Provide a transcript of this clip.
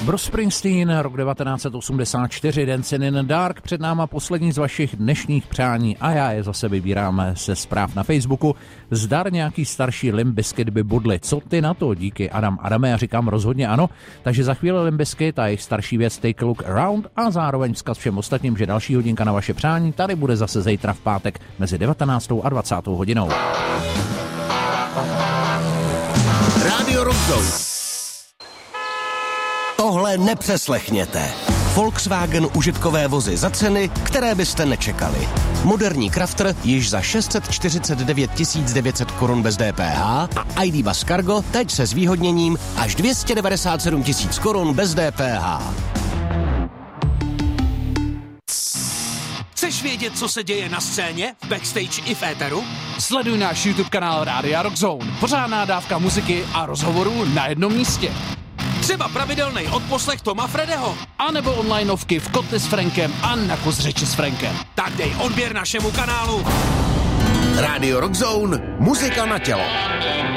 Bruce Springsteen, rok 1984, Dancing in the Dark, před náma poslední z vašich dnešních přání a já je zase vybírám se zpráv na Facebooku. Zdar nějaký starší Limp Bizkit by budli. Co ty na to? Díky Adame, já říkám rozhodně ano. Takže za chvíli Limp Bizkit a jejich starší věc Take a Look Around a zároveň vzkaz všem ostatním, že další hodinka na vaše přání tady bude zase zítra v pátek mezi 19. a 20. hodinou. Radio Rock Zone. Tohle nepřeslechněte. Volkswagen užitkové vozy za ceny, které byste nečekali. Moderní Crafter již za 649 900 korun bez DPH a ID Buzz Cargo teď se zvýhodněním až 297 000 korun bez DPH. Chceš vědět, co se děje na scéně, v backstage i v éteru? Sleduj náš YouTube kanál Rádia Rock Zone. Pořádná dávka muziky a rozhovorů na jednom místě. Třeba pravidelný odposlech Toma Fredeho. A nebo onlineovky v Kotli s Frankem a na kus řeči s Frankem. Tak dej odběr našemu kanálu. Radio Rock Zone, muzika na tělo.